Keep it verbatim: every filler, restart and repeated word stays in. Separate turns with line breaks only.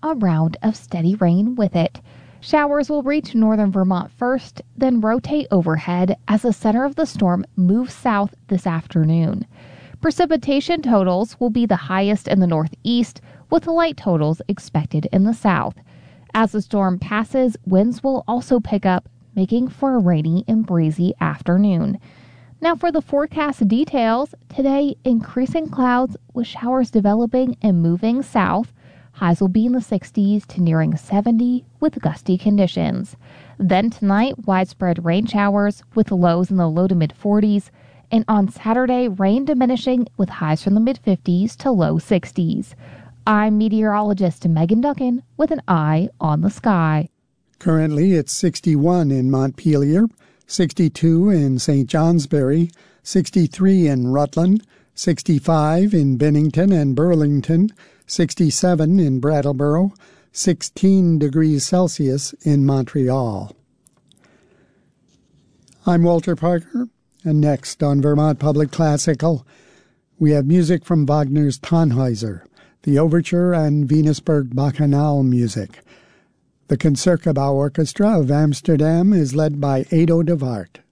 a round of steady rain with it. Showers will reach northern Vermont first, then rotate overhead as the center of the storm moves south this afternoon. Precipitation totals will be the highest in the northeast, with light totals expected in the south. As the storm passes, winds will also pick up, making for a rainy and breezy afternoon. Now for the forecast details, today increasing clouds with showers developing and moving south. Highs will be in the sixties to nearing seventy with gusty conditions. Then tonight, widespread rain showers with lows in the low to mid forties. And on Saturday, rain diminishing with highs from the mid fifties to low sixties. I'm meteorologist Megan Duncan with an eye on the sky.
Currently, it's sixty-one in Montpelier, sixty-two in Saint Johnsbury, sixty-three in Rutland, sixty-five in Bennington and Burlington, sixty-seven in Brattleboro, sixteen degrees Celsius in Montreal. I'm Walter Parker, and next on Vermont Public Classical, we have music from Wagner's Tannhäuser, the Overture and Venusberg Bacchanal music. The Concertgebouw Orchestra of Amsterdam is led by Edo de Waart.